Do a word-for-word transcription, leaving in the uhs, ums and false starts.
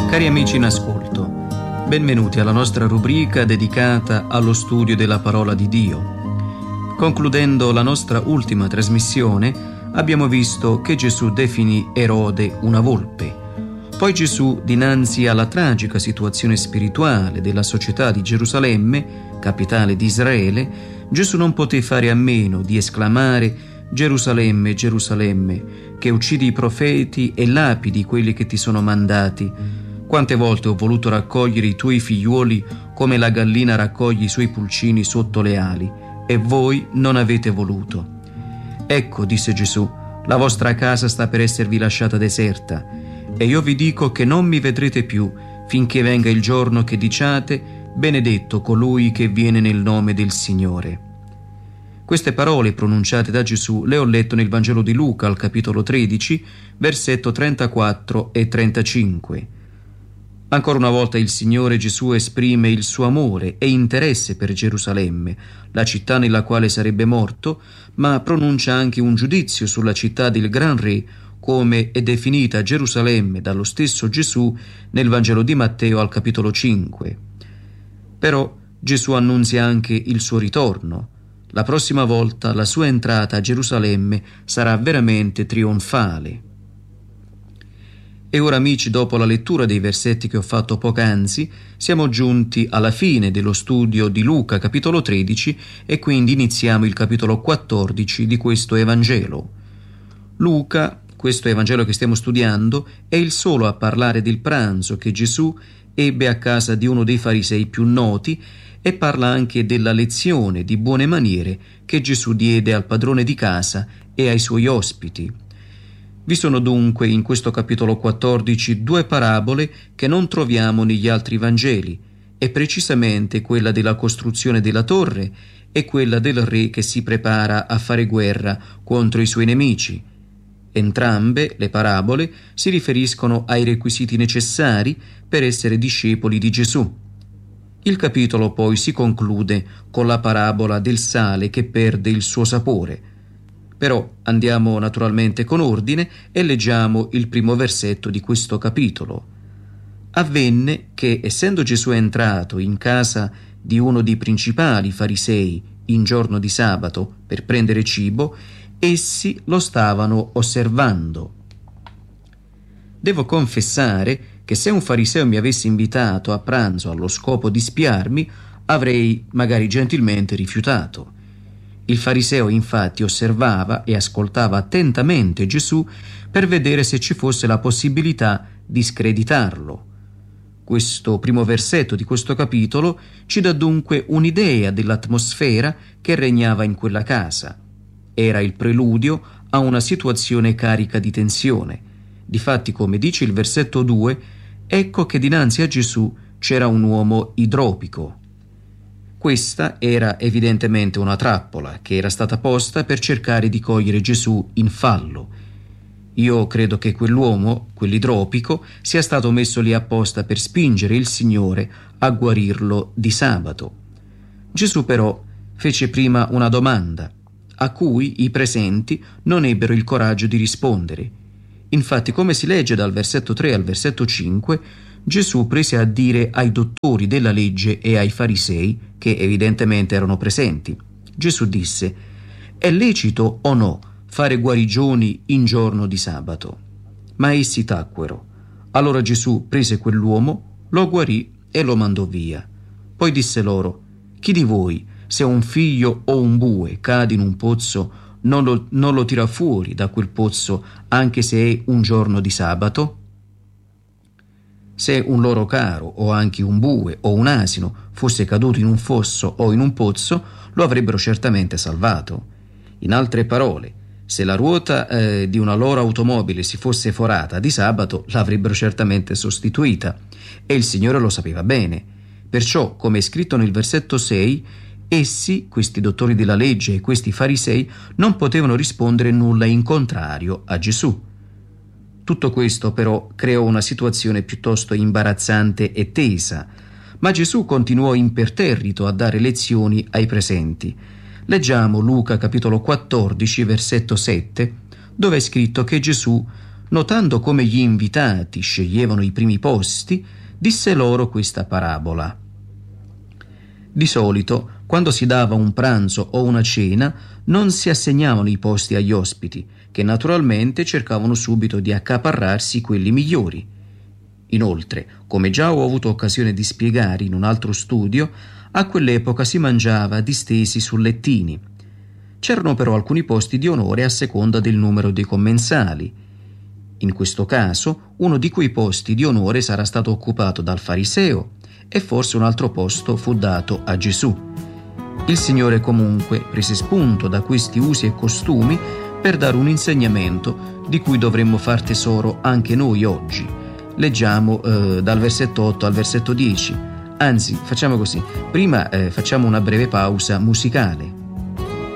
Cari amici in ascolto, benvenuti alla nostra rubrica dedicata allo studio della parola di Dio. Concludendo la nostra ultima trasmissione, abbiamo visto che Gesù definì Erode una volpe. Poi Gesù, dinanzi alla tragica situazione spirituale della società di Gerusalemme, capitale di Israele, Gesù non poté fare a meno di esclamare: Gerusalemme, Gerusalemme, che uccidi i profeti e lapidi quelli che ti sono mandati. Quante volte ho voluto raccogliere i tuoi figliuoli come la gallina raccoglie i suoi pulcini sotto le ali, e voi non avete voluto. Ecco, disse Gesù, la vostra casa sta per esservi lasciata deserta, e io vi dico che non mi vedrete più finché venga il giorno che diciate: benedetto colui che viene nel nome del Signore. Queste parole pronunciate da Gesù le ho letto nel Vangelo di Luca al capitolo tredici, versetto trentaquattro e trentacinque. Ancora una volta il Signore Gesù esprime il suo amore e interesse per Gerusalemme, la città nella quale sarebbe morto, ma pronuncia anche un giudizio sulla città del Gran Re, come è definita Gerusalemme dallo stesso Gesù nel Vangelo di Matteo al capitolo cinque. Però Gesù annunzia anche il suo ritorno. La prossima volta la sua entrata a Gerusalemme sarà veramente trionfale. E ora, amici, dopo la lettura dei versetti che ho fatto poc'anzi, siamo giunti alla fine dello studio di Luca capitolo tredici e quindi iniziamo il capitolo quattordici di questo Evangelo. Luca, questo Evangelo che stiamo studiando, è il solo a parlare del pranzo che Gesù ebbe a casa di uno dei farisei più noti, e parla anche della lezione di buone maniere che Gesù diede al padrone di casa e ai suoi ospiti. Vi sono dunque in questo capitolo quattordici due parabole che non troviamo negli altri Vangeli, e precisamente quella della costruzione della torre e quella del re che si prepara a fare guerra contro i suoi nemici. Entrambe le parabole si riferiscono ai requisiti necessari per essere discepoli di Gesù. Il capitolo poi si conclude con la parabola del sale che perde il suo sapore. Però andiamo naturalmente con ordine e leggiamo il primo versetto di questo capitolo. Avvenne che, essendo Gesù entrato in casa di uno dei principali farisei in giorno di sabato per prendere cibo, essi lo stavano osservando. Devo confessare che se un fariseo mi avesse invitato a pranzo allo scopo di spiarmi, avrei magari gentilmente rifiutato. Il fariseo infatti osservava e ascoltava attentamente Gesù per vedere se ci fosse la possibilità di screditarlo. Questo primo versetto di questo capitolo ci dà dunque un'idea dell'atmosfera che regnava in quella casa. Era il preludio a una situazione carica di tensione. Difatti, come dice il versetto due, ecco che dinanzi a Gesù c'era un uomo idropico. Questa era evidentemente una trappola che era stata posta per cercare di cogliere Gesù in fallo. Io credo che quell'uomo, quell'idropico, sia stato messo lì apposta per spingere il Signore a guarirlo di sabato. Gesù però fece prima una domanda, a cui i presenti non ebbero il coraggio di rispondere. Infatti, come si legge dal versetto tre al versetto cinque, Gesù prese a dire ai dottori della legge e ai farisei, che evidentemente erano presenti. Gesù disse: «È lecito o no fare guarigioni in giorno di sabato?» Ma essi tacquero. Allora Gesù prese quell'uomo, lo guarì e lo mandò via. Poi disse loro: «Chi di voi, se un figlio o un bue cade in un pozzo, non lo, non lo tira fuori da quel pozzo anche se è un giorno di sabato? Se un loro caro o anche un bue o un asino fosse caduto in un fosso o in un pozzo, lo avrebbero certamente salvato. In altre parole, se la ruota eh, di una loro automobile si fosse forata di sabato, l'avrebbero certamente sostituita, e il Signore lo sapeva bene. Perciò, come è scritto nel versetto sei, essi, questi dottori della legge e questi farisei, non potevano rispondere nulla in contrario a Gesù. Tutto questo però creò una situazione piuttosto imbarazzante e tesa, ma Gesù continuò imperterrito a dare lezioni ai presenti. Leggiamo Luca capitolo quattordici versetto sette, dove è scritto che Gesù Notando come gli invitati sceglievano i primi posti, disse loro questa parabola. Di solito, quando si dava un pranzo o una cena, non si assegnavano i posti agli ospiti, che naturalmente cercavano subito di accaparrarsi quelli migliori. Inoltre, come già ho avuto occasione di spiegare in un altro studio, a quell'epoca si mangiava distesi su lettini. C'erano però alcuni posti di onore a seconda del numero dei commensali. In questo caso, uno di quei posti di onore sarà stato occupato dal fariseo e forse un altro posto fu dato a Gesù. Il Signore comunque prese spunto da questi usi e costumi per dare un insegnamento di cui dovremmo far tesoro anche noi oggi. Leggiamo eh, dal versetto otto al versetto dieci. Anzi, facciamo così. Prima eh, facciamo una breve pausa musicale.